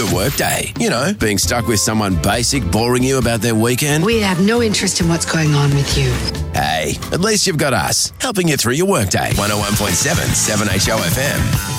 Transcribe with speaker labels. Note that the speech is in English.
Speaker 1: your workday. You know, being stuck with someone basic boring you about their weekend.
Speaker 2: We have no interest in what's going on with you.
Speaker 1: Hey, at least you've got us, helping you through your workday. 101.7 7HO FM.